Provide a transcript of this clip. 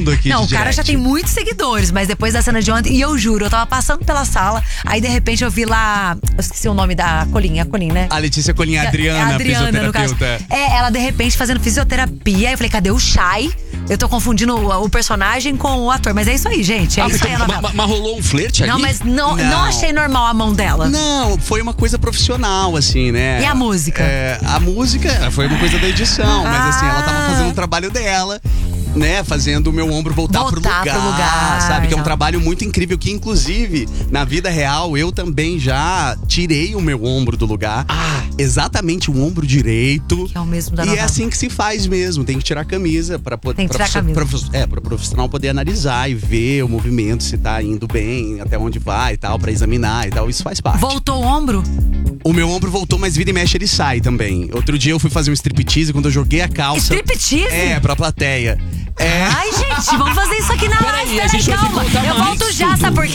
mundo aqui. Não, de o cara direct. já tem muitos seguidores, mas depois da cena de ontem, e eu juro, eu tava passando pela sala, aí de repente eu vi lá, eu esqueci o nome da Colinha, a Colinha, né? A Letícia Colinha, a Adriana, no caso. fisioterapeuta. Ela de repente fazendo fisioterapia. Aí eu falei, cadê o Shai? Eu tô confundindo o personagem com o ator. Mas é isso aí, gente. É isso aí a novela. Mas rolou um flerte ali? Não, mas não achei normal a mão dela. Não, foi uma coisa profissional, assim, né? E a música? A música foi uma coisa da edição, mas assim, ela tava fazendo o trabalho dela, né? Fazendo o meu ombro voltar pro lugar, sabe? Que é um trabalho muito incrível, que inclusive, na vida real, eu também já tirei o meu ombro do lugar. Exatamente o ombro direito. Que é o mesmo da E novela. é assim que se faz mesmo, tem que tirar a camisa pra poder. Tem que tirar a camisa. Pro profissional poder analisar e ver o movimento, se tá indo bem, até onde vai e tal, pra examinar e tal. Isso faz parte. Voltou o ombro? O meu ombro voltou, mas vira e mexe ele sai também. Outro dia eu fui fazer um striptease, quando eu joguei a calça. Striptease? Pra plateia. Ai, gente, vamos fazer isso aqui na Peraí, live. a gente vai ter que Calma. contar Eu mais volto já, tudo. sabe por quê?